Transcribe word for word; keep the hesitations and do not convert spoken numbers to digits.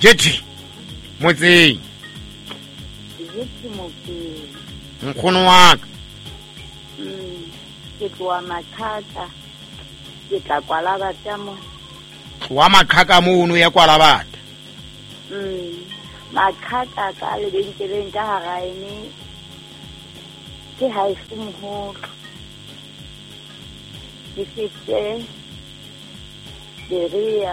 jethi motseng Jethi motseng. nkgono wa ka Mm. Ke tloa Makhaka. Ke tla kwala bata mo. wa Makhaka mono ya kwala bata Mm. Makhaka ka lebenkeleng ka hara ene ke haefe moholo. Ke fete Berea